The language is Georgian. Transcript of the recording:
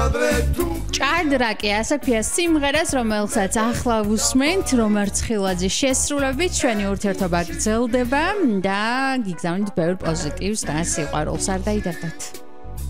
ჭადრაკი ასაფია სიმღერას, რომელსაც ახლა უსმენთ, რომარ ცხილაძის შესრულებით, ჩვენი ურთიერთობა გრძელდება და გიგზავნით ბევრ პოზიტივს და სიყვარულს არ დაიდარდათ.